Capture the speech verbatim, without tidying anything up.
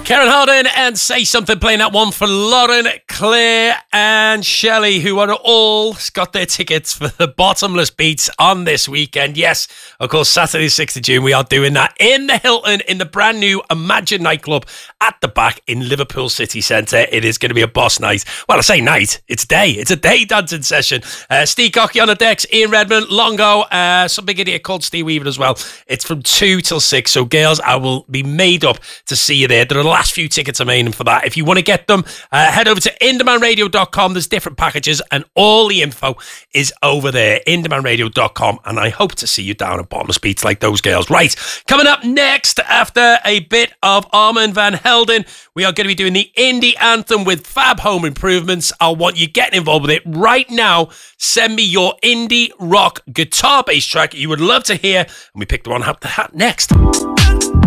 Karen Hardin and Say Something playing that one for Lauren, Claire and Shelley, who are all got their tickets for the Bottomless Beats on this weekend. Yes, of course, Saturday the sixth of June, we are doing that in the Hilton in the brand new Imagine nightclub at the back in Liverpool City Centre. It is going to be a boss night. Well, I say night, it's day. It's a day dancing session. Uh, Steve Cocky on the decks, Ian Redmond, Longo, uh, some big idiot called Steve Weaver as well. It's from two till six. So, girls, I will be made up to see you there. There are the last few tickets remaining for that. If you want to get them, uh, head over to indaman radio dot com. There's different packages and all the info is over there, indaman radio dot com. And I hope to see you down at Bottomless Beats like those girls. Right, coming up next, after a bit of Armand Van Helden, we are going to be doing the indie anthem with Fab Home Improvements. I want you getting involved with it right now. Send me your indie rock guitar bass track you would love to hear, and we pick the one up the hat next.